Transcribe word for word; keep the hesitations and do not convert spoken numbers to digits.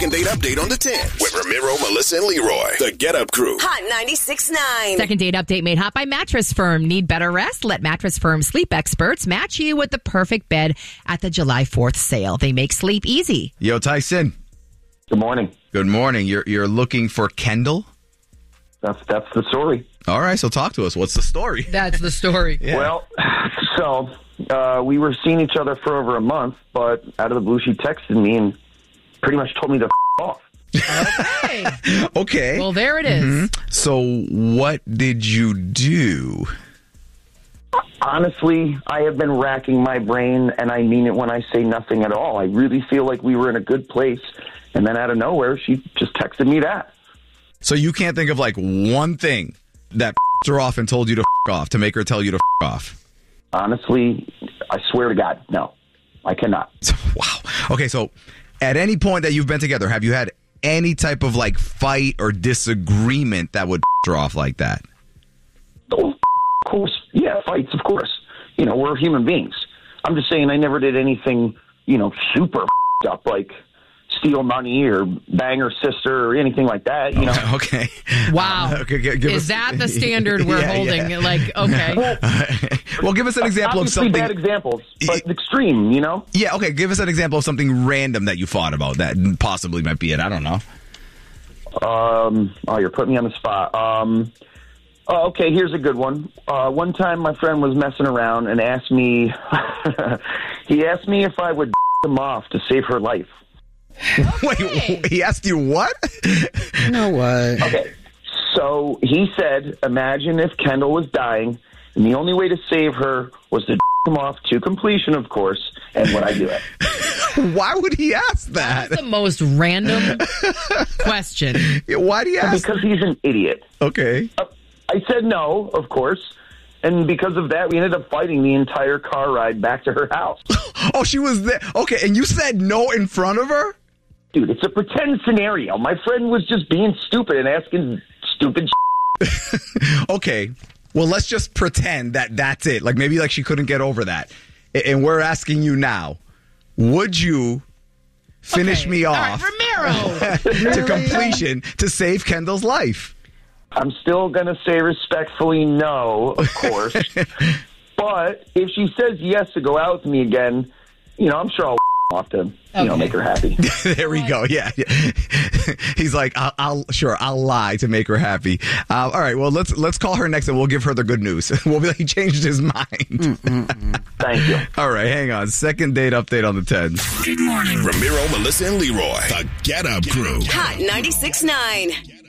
Second date update on the ten with Ramiro, Melissa, and Leroy. The Get Up Crew. Hot ninety-six point nine. Second date update made hot by Mattress Firm. Need better rest? Let Mattress Firm sleep experts match you with the perfect bed at the July fourth sale. They make sleep easy. Yo, Tyson. Good morning. Good morning. You're you're looking for Kendall? That's that's the story. All right, so talk to us. What's the story? That's the story. Yeah. Well, so uh, we were seeing each other for over a month, but out of the blue, she texted me and pretty much told me to f*** off. Okay. Okay. Well, there it is. Mm-hmm. So what did you do? Honestly, I have been racking my brain, and I mean it when I say nothing at all. I really feel like we were in a good place, and then out of nowhere, she just texted me that. So you can't think of like one thing that f***ed her off and told you to f*** off to make her tell you to f*** off? Honestly, I swear to God, no. I cannot. Wow. Okay, so at any point that you've been together, have you had any type of like fight or disagreement that would f*** her off like that? Oh, of course. Yeah, fights, of course. You know, we're human beings. I'm just saying I never did anything, you know, super f***ed up, like steal money or bang her sister or anything like that, you know. Okay. Wow. Uh, okay, g- give Is us- that the standard we're Yeah, holding? yeah. Like, okay. Well, give us an example of Obviously something. bad examples, but extreme, you know? Yeah, okay. Give us an example of something random that you fought about that possibly might be it. I don't know. Um, oh, you're putting me on the spot. Um, oh, okay, here's a good one. Uh, one time my friend was messing around and asked me, he asked me if I would him off to save her life. Wait, he asked you what? You know what? Okay, so he said, imagine if Kendall was dying, and the only way to save her was to him off to completion, of course, and would I do it? Why would he ask that? That's the most random question. Yeah, why do you ask? Because he's an idiot. Okay. Uh, I said no, of course, and because of that, we ended up fighting the entire car ride back to her house. Oh, she was there. Okay, and you said no in front of her? Dude, it's a pretend scenario. My friend was just being stupid and asking stupid shit. Okay. Well, let's just pretend that that's it. Like maybe like she couldn't get over that. A- And we're asking you now, would you finish Okay. me All off right, Ramiro. to completion to save Kendall's life? I'm still going to say respectfully no, of course. But if she says yes to go out with me again, you know, I'm sure I'll off to, you Okay. know, make her happy. There we go. Yeah. yeah. He's like, I'll, I'll sure I'll lie to make her happy. Uh, all right. Well, let's let's call her next and we'll give her the good news. We'll be like, he changed his mind. Mm-mm-mm. Thank you. All right. Hang on. Second date update on the ten. Good morning. Ramiro, Melissa, and Leroy. The Get Up Crew. Hot ninety-six point nine.